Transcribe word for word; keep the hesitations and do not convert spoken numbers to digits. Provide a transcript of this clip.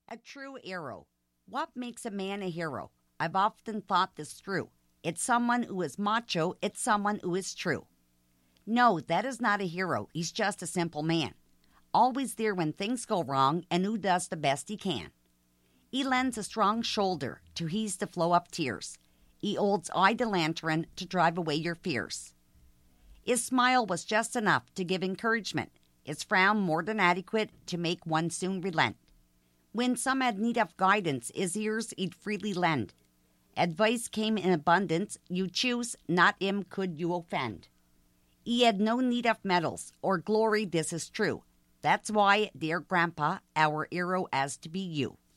A true hero. What makes a man a hero? I've often thought this through. It's someone who is macho, it's someone who is true. No, that is not a hero. He's just a simple man. Always there when things go wrong and who does the best he can. He lends a strong shoulder to ease the flow of tears. He holds eye the lantern to drive away your fears. His smile was just enough to give encouragement. His frown more than adequate to make one soon relent. When some had need of guidance, his ears he'd freely lend. Advice came in abundance. You choose, not him could you offend. He had no need of medals or glory, this is true. That's why, dear Grandpa, our hero has to be you.